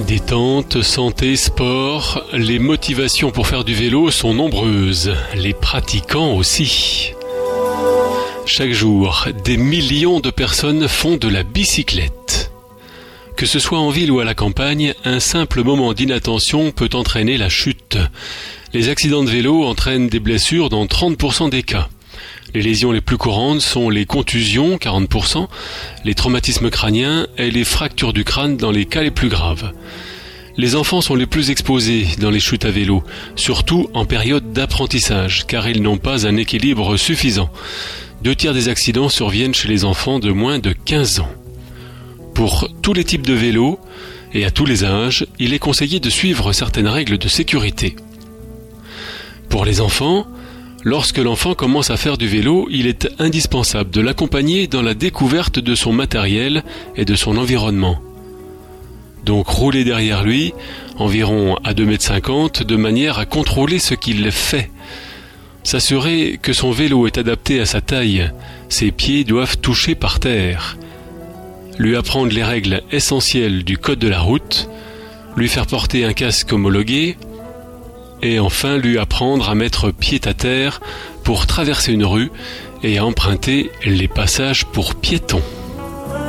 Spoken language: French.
Détente, santé, sport, les motivations pour faire du vélo sont nombreuses, les pratiquants aussi. Chaque jour, des millions de personnes font de la bicyclette. Que ce soit en ville ou à la campagne, un simple moment d'inattention peut entraîner la chute. Les accidents de vélo entraînent des blessures dans 30% des cas. Les lésions les plus courantes sont les contusions, 40%, les traumatismes crâniens et les fractures du crâne dans les cas les plus graves. Les enfants sont les plus exposés dans les chutes à vélo, surtout en période d'apprentissage, car ils n'ont pas un équilibre suffisant. 2/3 des accidents surviennent chez les enfants de moins de 15 ans. Pour tous les types de vélos et à tous les âges, il est conseillé de suivre certaines règles de sécurité. Pour les enfants, lorsque l'enfant commence à faire du vélo, il est indispensable de l'accompagner dans la découverte de son matériel et de son environnement. Donc rouler derrière lui, environ à 2,50 m, de manière à contrôler ce qu'il fait. S'assurer que son vélo est adapté à sa taille, ses pieds doivent toucher par terre. Lui apprendre les règles essentielles du code de la route, lui faire porter un casque homologué, et enfin lui apprendre à mettre pied à terre pour traverser une rue et à emprunter les passages pour piétons.